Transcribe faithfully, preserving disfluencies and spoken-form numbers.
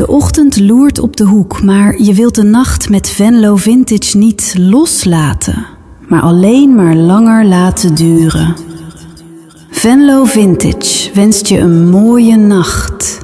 De ochtend loert op de hoek, maar je wilt de nacht met Venlo Vintage niet loslaten, maar alleen maar langer laten duren. Venlo Vintage wenst je een mooie nacht.